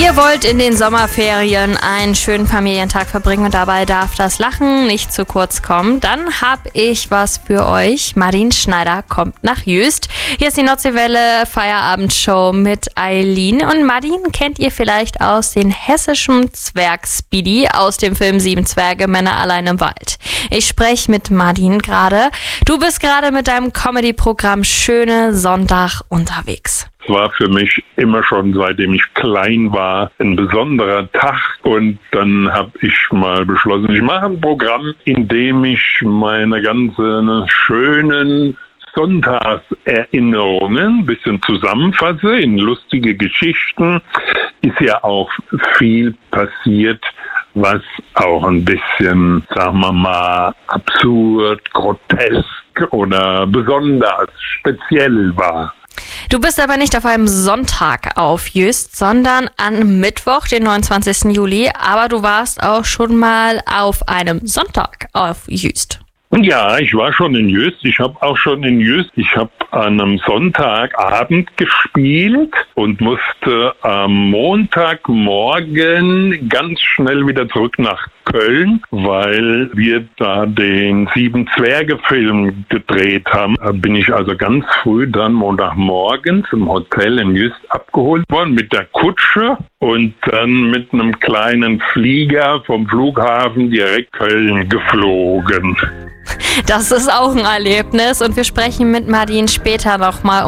Ihr wollt in den Sommerferien einen schönen Familientag verbringen und dabei darf das Lachen nicht zu kurz kommen. Dann habe ich was für euch. Madin Schneider kommt nach Jüst. Hier ist die Nordseewelle Feierabendshow mit Eileen. Und Madin kennt ihr vielleicht aus den hessischen Zwerg Speedy aus dem Film 7 Zwerge, Männer allein im Wald. Ich spreche mit Madin gerade. Du bist gerade mit deinem Comedy-Programm Schöne Sonntag unterwegs. Es war für mich immer schon, seitdem ich klein war, ein besonderer Tag. Und dann habe ich mal beschlossen, ich mache ein Programm, in dem ich meine ganzen schönen Sonntagserinnerungen ein bisschen zusammenfasse in lustige Geschichten. Ist ja auch viel passiert, was auch ein bisschen, sagen wir mal, absurd, grotesk oder besonders speziell war. Du bist aber nicht auf einem Sonntag auf Jüst, sondern am Mittwoch, den 29. Juli. Aber du warst auch schon mal auf einem Sonntag auf Jüst. Ja, ich war schon in Jüst. Ich habe auch schon in Jüst. Ich habe an einem Sonntagabend gespielt und musste am Montagmorgen ganz schnell wieder zurück nach Köln, weil wir da den 7 Zwerge Film gedreht haben. Da bin ich also ganz früh dann Montagmorgen zum Hotel in Jüst abgeholt worden mit der Kutsche und dann mit einem kleinen Flieger vom Flughafen direkt Köln geflogen. Das ist auch ein Erlebnis und wir sprechen mit Madin später nochmal